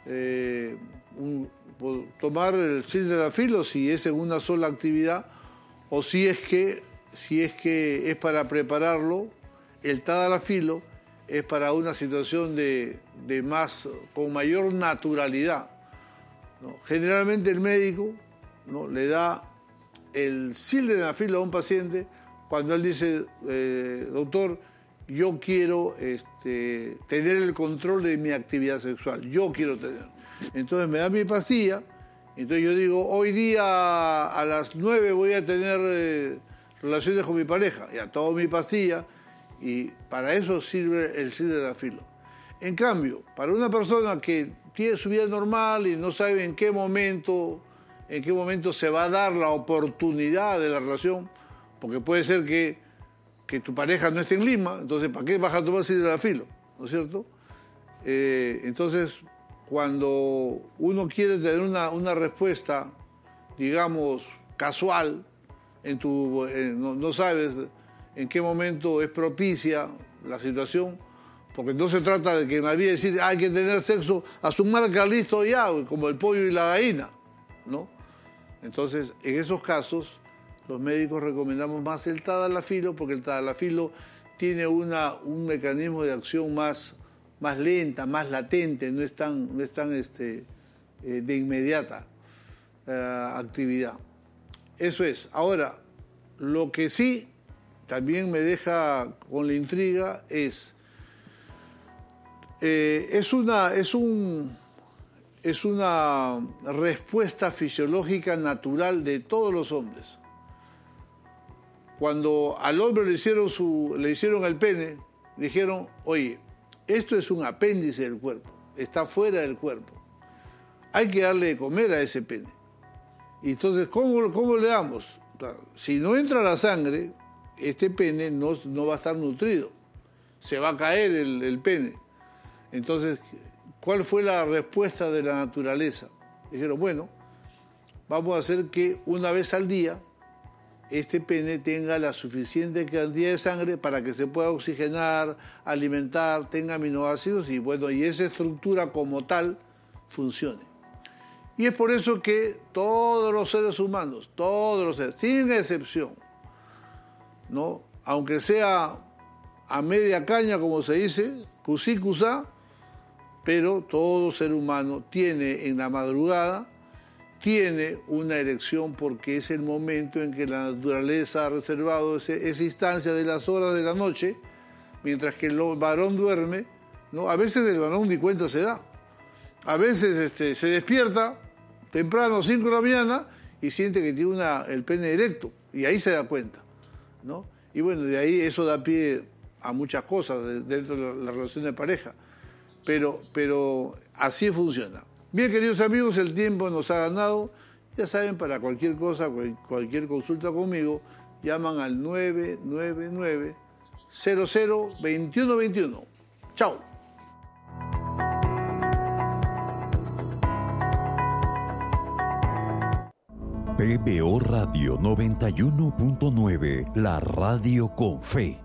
tomar el sildenafilo si es en una sola actividad, o si es que es para prepararlo. El tadalafilo es para una situación con mayor naturalidad, ¿no? Generalmente el médico, ¿no?, le da el sildenafilo a un paciente cuando él dice, doctor, yo quiero tener el control de mi actividad sexual, yo quiero tener. Entonces me da mi pastilla, entonces yo digo, hoy día a las 9 voy a tener relaciones con mi pareja, ya tomo mi pastilla, y para eso sirve el sildenafilo. En cambio, para una persona que tiene su vida normal y no sabe en qué momento se va a dar la oportunidad de la relación, porque puede ser que tu pareja no esté en Lima, entonces ¿para qué vas a tomar sildenafilo? ¿No es cierto? Entonces, cuando uno quiere tener una respuesta, digamos, casual, no sabes en qué momento es propicia la situación, porque no se trata de que nadie decir hay que tener sexo a su marca, listo ya, como el pollo y la gallina, ¿no? Entonces, en esos casos, los médicos recomendamos más el tadalafilo, porque el tadalafilo tiene un mecanismo de acción más lenta, más latente, no es tan de inmediata actividad. Eso es. Ahora, lo que sí también me deja con la intriga es una respuesta fisiológica natural de todos los hombres. Cuando al hombre le hicieron el pene, dijeron, oye, esto es un apéndice del cuerpo, está fuera del cuerpo. Hay que darle de comer a ese pene. Y entonces, ¿cómo le damos? Si no entra la sangre, este pene no va a estar nutrido. Se va a caer el pene. Entonces, ¿cuál fue la respuesta de la naturaleza? Dijeron, bueno, vamos a hacer que una vez al día este pene tenga la suficiente cantidad de sangre para que se pueda oxigenar, alimentar, tenga aminoácidos y esa estructura como tal funcione. Y es por eso que todos los seres humanos, sin excepción, ¿no?, aunque sea a media caña, como se dice, cusí, cusá, pero todo ser humano tiene en la madrugada, tiene una erección, porque es el momento en que la naturaleza ha reservado esa instancia de las horas de la noche, mientras que el varón duerme, ¿no? A veces el varón ni cuenta se da. A veces se despierta temprano, 5 de la mañana, y siente que tiene el pene erecto, y ahí se da cuenta, ¿no? Y bueno, de ahí eso da pie a muchas cosas dentro de la relación de pareja, pero así funciona. Bien, queridos amigos, el tiempo nos ha ganado. Ya saben, para cualquier cosa, cualquier consulta conmigo, llaman al 999-00-2121. ¡Chao! PBO Radio 91.9, la radio con fe.